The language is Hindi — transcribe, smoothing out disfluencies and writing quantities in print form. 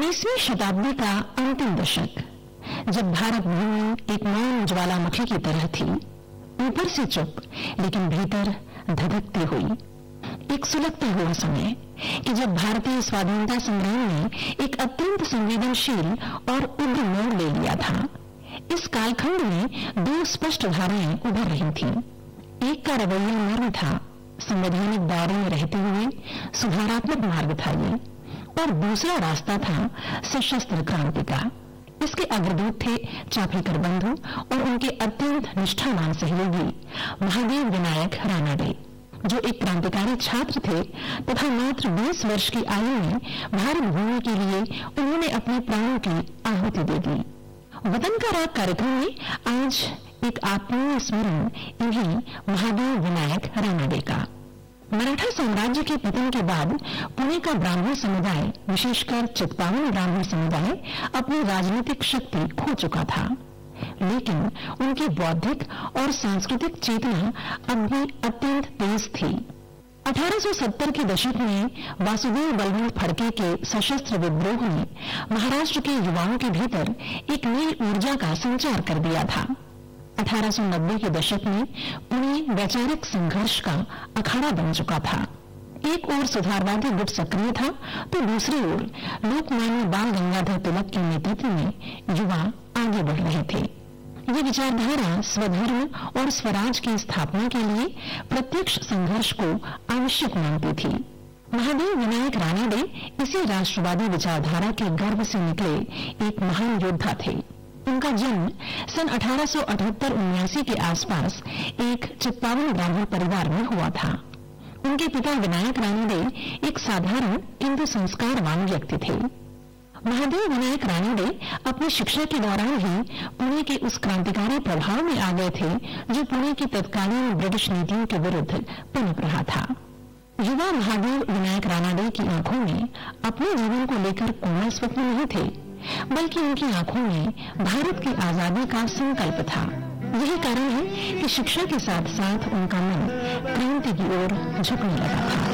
20वीं शताब्दी का अंतिम दशक, जब भारत भूमि एक मौन ज्वालामुखी की तरह थी, ऊपर से चुप लेकिन भीतर धधकती हुई। एक सुलगता हुआ समय कि जब भारतीय स्वाधीनता संग्राम ने एक अत्यंत संवेदनशील और उग्र मोड़ ले लिया था। इस कालखंड में दो स्पष्ट धाराएं उभर रही थीं। एक का रवैया नर्म था, संवैधानिक दायरे में रहते हुए सुधारात्मक मार्ग था ये, और दूसरा रास्ता था सशस्त्र क्रांति का। इसके अग्रदूत थे चाफेकर बंधु और उनके अत्यंत निष्ठावान सहयोगी महादेव विनायक रानाडे, जो एक क्रांतिकारी छात्र थे तथा मात्र 20 वर्ष की आयु में भारत भूमि के लिए उन्होंने अपने प्राणों की आहुति दे दी। वतन का राग कार्यक्रम में आज एक आत्मीय स्मरण इन्हीं महादेव विनायक रानाडे का। मराठा साम्राज्य के पतन के बाद पुणे का ब्राह्मण समुदाय, विशेषकर चित्पावन ब्राह्मण समुदाय, अपनी राजनीतिक शक्ति खो चुका था, लेकिन उनकी बौद्धिक और सांस्कृतिक चेतना अब भी अत्यंत तेज थी। 1870 के दशक में वासुदेव बलवंत फड़के के सशस्त्र विद्रोह ने महाराष्ट्र के युवाओं के भीतर एक नई ऊर्जा का संचार कर दिया था। 1890 के दशक में पुणे वैचारिक संघर्ष का अखाड़ा बन चुका था। एक ओर सुधारवादी गुट सक्रिय था तो दूसरी ओर लोकमान्य बाल गंगाधर तिलक के नेतृत्व में युवा आगे बढ़ रहे थे। ये विचारधारा स्वधर्म और स्वराज की स्थापना के लिए प्रत्यक्ष संघर्ष को आवश्यक मानती थी। महादेव विनायक रानाडे इसी राष्ट्रवादी विचारधारा के गर्भ से निकले एक महान योद्धा थे। उनका जन्म सन 1878-79 के आसपास एक चित्पावन ब्राह्मण परिवार में हुआ था। उनके पिता विनायक रानाडे एक साधारण किंतु संस्कारवान व्यक्ति थे। महादेव विनायक रानाडे अपनी शिक्षा के दौरान ही पुणे के उस क्रांतिकारी प्रभाव में आ गए थे जो पुणे की तत्कालीन ब्रिटिश नीतियों के विरुद्ध पनप रहा था। युवा महादेव विनायक रानाडे की आंखों में अपने जीवन को लेकर कोमल स्वप्न नहीं थे, बल्कि उनकी आंखों में भारत की आजादी का संकल्प था। यही कारण है कि शिक्षा के साथ साथ उनका मन क्रांति की ओर झुकने लगा था।